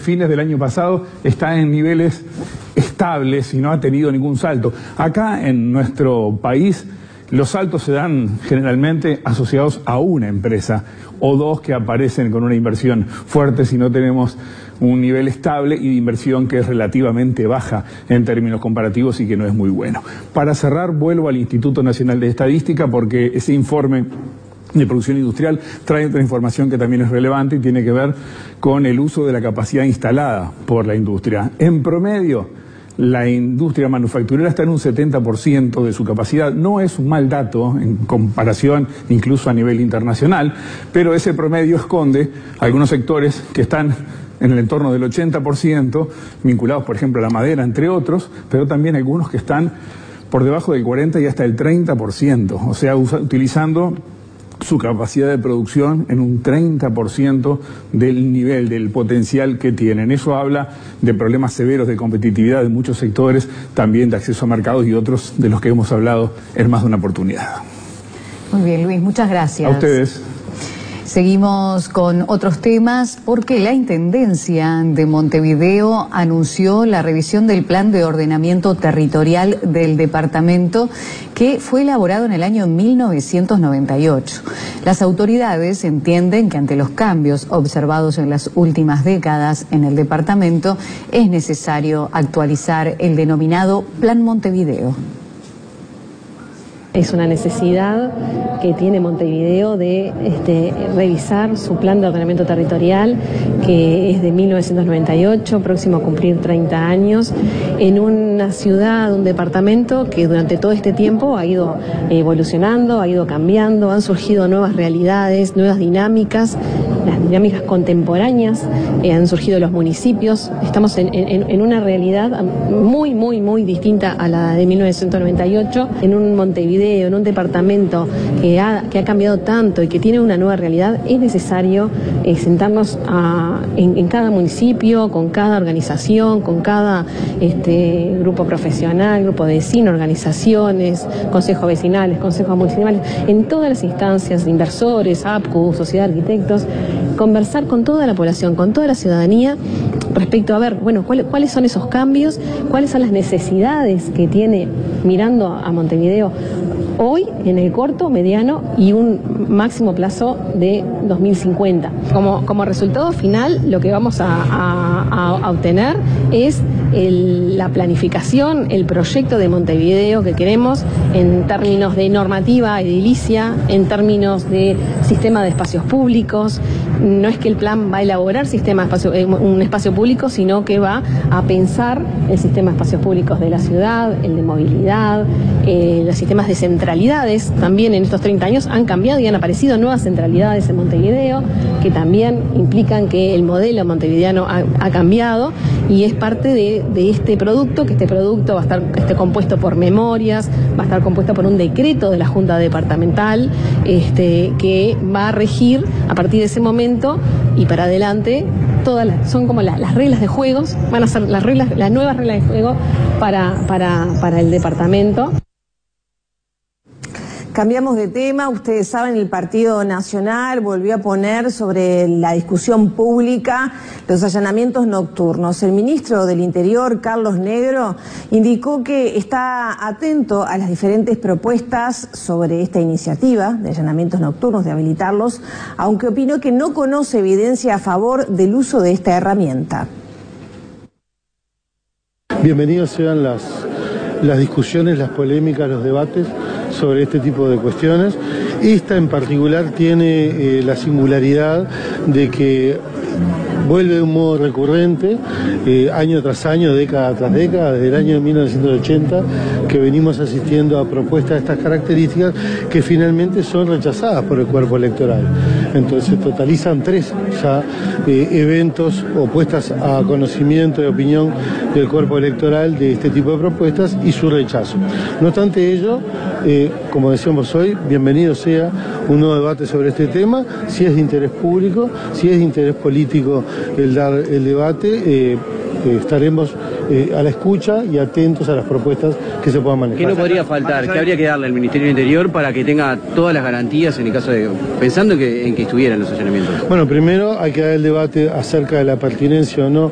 fines del año pasado está en niveles estables y no ha tenido ningún salto. Acá en nuestro país los saltos se dan generalmente asociados a una empresa o dos que aparecen con una inversión fuerte si no tenemos un nivel estable y de inversión que es relativamente baja en términos comparativos y que no es muy bueno. Para cerrar, vuelvo al Instituto Nacional de Estadística porque ese informe de producción industrial trae otra información que también es relevante y tiene que ver con el uso de la capacidad instalada por la industria. En promedio, la industria manufacturera está en un 70% de su capacidad. No es un mal dato en comparación incluso a nivel internacional, pero ese promedio esconde algunos sectores que están en el entorno del 80%, vinculados por ejemplo a la madera, entre otros, pero también algunos que están por debajo del 40% y hasta el 30%, o sea, utilizando su capacidad de producción en un 30% del nivel, del potencial que tienen. Eso habla de problemas severos de competitividad de muchos sectores, también de acceso a mercados y otros de los que hemos hablado en más de una oportunidad. Muy bien, Luis, muchas gracias. A ustedes. Seguimos con otros temas porque la Intendencia de Montevideo anunció la revisión del Plan de Ordenamiento Territorial del departamento que fue elaborado en el año 1998. Las autoridades entienden que ante los cambios observados en las últimas décadas en el departamento es necesario actualizar el denominado Plan Montevideo. Es una necesidad que tiene Montevideo de revisar su plan de ordenamiento territorial, que es de 1998, próximo a cumplir 30 años, en una ciudad, un departamento que durante todo este tiempo ha ido evolucionando, ha ido cambiando, han surgido nuevas realidades, nuevas dinámicas, las dinámicas contemporáneas, han surgido los municipios, estamos en una realidad muy distinta a la de 1998, en un Montevideo, en un departamento que ha cambiado tanto y que tiene una nueva realidad. Es necesario sentarnos en cada municipio, con cada organización, con cada grupo profesional, grupo de vecinos, organizaciones, consejos vecinales, consejos municipales, en todas las instancias, inversores, APCU, sociedad de arquitectos, conversar con toda la población, con toda la ciudadanía respecto a ver, bueno, cuáles son esos cambios, cuáles son las necesidades que tiene mirando a Montevideo hoy en el corto, mediano y un máximo plazo de 2050. Como resultado final, lo que vamos a obtener es la planificación, el proyecto de Montevideo que queremos en términos de normativa edilicia, en términos de sistema de espacios públicos. No es que el plan va a elaborar un espacio público, sino que va a pensar el sistema de espacios públicos de la ciudad, el de movilidad, los sistemas de centralidades. También en estos 30 años han cambiado y han aparecido nuevas centralidades en Montevideo, que también implican que el modelo montevideano ha cambiado y es parte de este producto, que este producto va a estar compuesto por memorias, va a estar compuesto por un decreto de la Junta Departamental que va a regir a partir de ese momento y para adelante. Son como las reglas de juegos, van a ser las nuevas reglas de juego para el departamento. Cambiamos de tema. Ustedes saben, el Partido Nacional volvió a poner sobre la discusión pública los allanamientos nocturnos. El ministro del Interior, Carlos Negro, indicó que está atento a las diferentes propuestas sobre esta iniciativa de allanamientos nocturnos, de habilitarlos, aunque opinó que no conoce evidencia a favor del uso de esta herramienta. Bienvenidos sean las discusiones, las polémicas, los debates sobre este tipo de cuestiones. Esta en particular tiene la singularidad de que vuelve de un modo recurrente, año tras año, década tras década, desde el año 1980, que venimos asistiendo a propuestas de estas características que finalmente son rechazadas por el cuerpo electoral. Entonces totalizan 3 ya eventos o puestas a conocimiento y opinión del cuerpo electoral de este tipo de propuestas y su rechazo. No obstante ello, como decíamos hoy, bienvenido sea un nuevo debate sobre este tema, si es de interés público, si es de interés político el dar el debate, estaremos a la escucha y atentos a las propuestas que se puedan manejar. ¿Qué no podría faltar? ¿Qué habría que darle al Ministerio del Interior para que tenga todas las garantías en el caso de, pensando en que estuvieran los allanamientos? Bueno, primero hay que dar el debate acerca de la pertinencia o no